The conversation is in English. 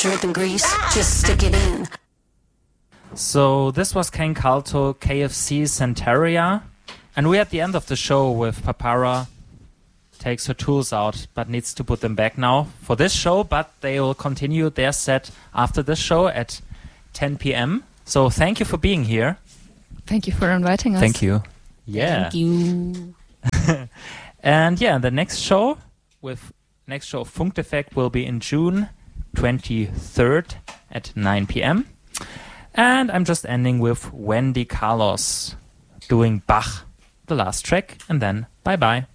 dripping grease, just stick it in. So this was Ken Calto, KFC Santeria. And we're at the end of the show with Papara takes her tools out but needs to put them back now for this show. But they will continue their set after this show at 10 p.m. So thank you for being here. Thank you for inviting us. Thank you. Yeah. Thank you. And yeah, the next show Funk Defekt will be in June 23rd at 9 p.m. And I'm just ending with Wendy Carlos doing Bach, the last track, and then bye-bye.